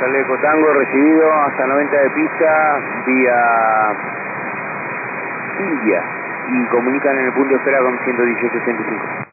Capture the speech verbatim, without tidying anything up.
Chaleco Tango, recibido hasta noventa de pista, vía India, y comunican en el punto de espera con ciento dieciocho ochenta y cinco.